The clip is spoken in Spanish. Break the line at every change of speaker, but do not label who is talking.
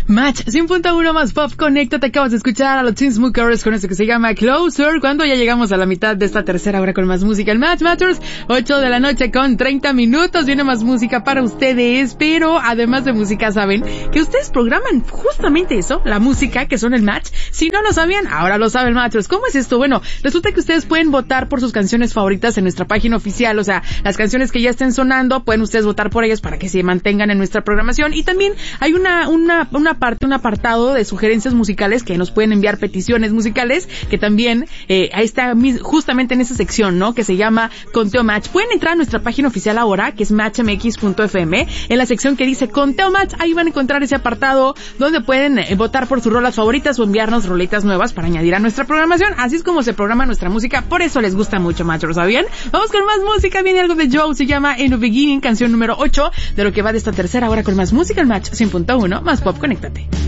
Match 100.1 más pop, conéctate. Acabas de escuchar a los Chainsmokers con esto que se llama Closer, cuando ya llegamos a la mitad de esta tercera hora con más música. El Match Matters, 8 de la noche con 30 minutos. Viene más música para ustedes, pero además de música, saben que ustedes programan justamente eso, la música, que son el Match. Si no lo sabían, ahora lo saben, Matchers. ¿Cómo es esto? Bueno, resulta que ustedes pueden votar por sus canciones favoritas en nuestra página oficial, o sea, las canciones que ya estén sonando, pueden ustedes votar por ellas para que se mantengan en nuestra programación. Y también hay un apartado de sugerencias musicales que nos pueden enviar peticiones musicales, que también ahí está justamente en esa sección, ¿no? Que se llama Conteo Match. Pueden entrar a nuestra página oficial ahora, que es matchmx.fm, en la sección que dice Conteo Match. Ahí van a encontrar ese apartado donde pueden votar por sus rolas favoritas o enviarnos rolitas nuevas para añadir a nuestra programación. Así es como se programa nuestra música, por eso les gusta mucho, Match, ¿lo sabían? Vamos con más música. Viene algo de Joe, se llama In the Beginning, canción número 8 de lo que va de esta tercera hora con más música. El Match 100.1 más pop, conéctate.